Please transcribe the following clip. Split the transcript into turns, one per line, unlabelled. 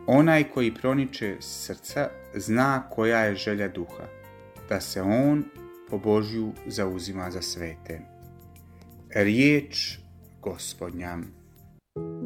Onaj koji proniče srca zna koja je želja duha, da se on po Božju zauzima za svete. Riječ Gospodnja.